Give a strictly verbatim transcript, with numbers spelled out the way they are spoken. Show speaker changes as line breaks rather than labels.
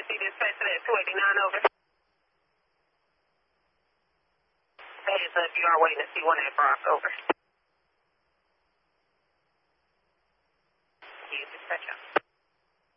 C dispatch at two eighty-nine, over. Heads up, you are waiting to see one at Brock, over.